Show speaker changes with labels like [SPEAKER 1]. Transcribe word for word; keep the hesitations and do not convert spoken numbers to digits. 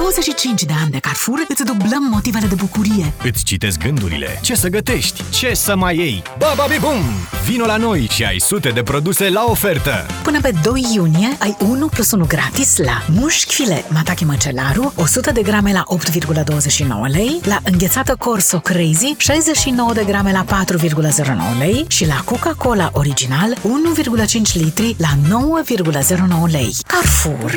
[SPEAKER 1] douăzeci și cinci de ani de Carrefour îți dublăm motivele de bucurie.
[SPEAKER 2] Îți citesc gândurile. Ce să gătești? Ce să mai iei? Bababi-bum! Vino la noi și ai sute de produse la ofertă!
[SPEAKER 1] Până pe doi iunie ai unu plus unu gratis la mușchi filet Mataki Măcelaru o sută de grame la opt virgulă douăzeci și nouă lei, la înghețată Corso Crazy șaizeci și nouă de grame la patru virgulă zero nouă lei și la Coca-Cola Original unu virgulă cinci litri la nouă virgulă zero nouă lei. Carrefour.